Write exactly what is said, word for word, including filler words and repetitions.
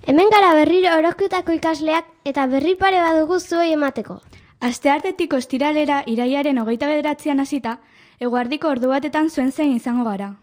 Hemen gara berriro Orozkutako ikasleak eta berri pare badugu zuei emateko. Asteartetik ostiralera irailaren hogeita bederatzian hasita, eguerdiko ordu batetan zuen zein izango gara.